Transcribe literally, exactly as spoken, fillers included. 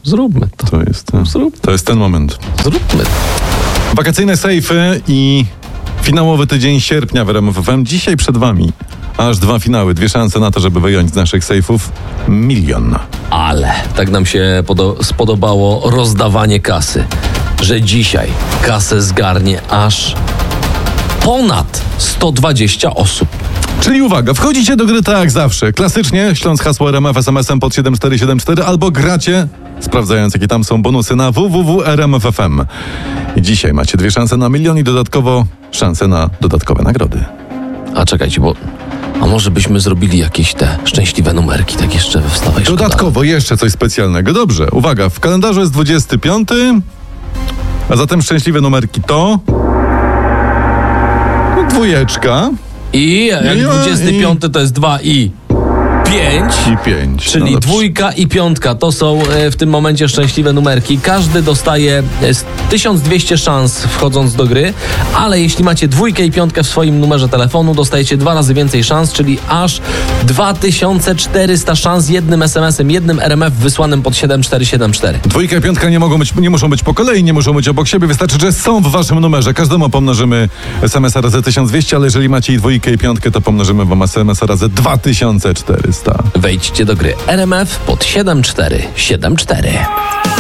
Zróbmy to. To jest, to, Zrób. to jest ten moment. Zróbmy to. Wakacyjne sejfy i finałowy tydzień sierpnia w R M F F M. Dzisiaj przed wami aż dwa finały, dwie szanse na to, żeby wyjąć z naszych sejfów milion. Ale tak nam się podo- spodobało rozdawanie kasy, że dzisiaj kasę zgarnie aż ponad sto dwadzieścia osób. Czyli uwaga, wchodzicie do gry tak jak zawsze. Klasycznie, śląc hasło R M F S M S-em pod siedem cztery siedem cztery albo gracie, sprawdzając jakie tam są bonusy na w w w kropka r m f f m. I dzisiaj macie dwie szanse na milion i dodatkowo szanse na dodatkowe nagrody. A czekajcie, bo a może byśmy zrobili jakieś te szczęśliwe numerki, tak jeszcze we wstawaj szkoda. Dodatkowo jeszcze coś specjalnego. Dobrze, uwaga, w kalendarzu jest dwudziesty piąty, a zatem szczęśliwe numerki to... No, dwójeczka I jak I- dwudziesty piąty to jest dwa i pięć. i pięć. Czyli No dobrze. dwójka i piątka to są e, w tym momencie szczęśliwe numerki. Każdy dostaje e, tysiąc dwieście szans wchodząc do gry, ale jeśli macie dwójkę i piątkę w swoim numerze telefonu, dostajecie dwa razy więcej szans, czyli aż dwa tysiące czterysta szans jednym es em esem, jednym R M F wysłanym pod siedem cztery siedem cztery. Dwójka i piątka nie mogą być, nie muszą być po kolei, nie muszą być obok siebie. Wystarczy, że są w waszym numerze. Każdemu pomnożymy es em es a razy tysiąc dwieście, ale jeżeli macie i dwójkę i piątkę, to pomnożymy wam es em es a razy dwa tysiące czterysta. Wejdźcie do gry R M F pod siedem cztery siedem cztery.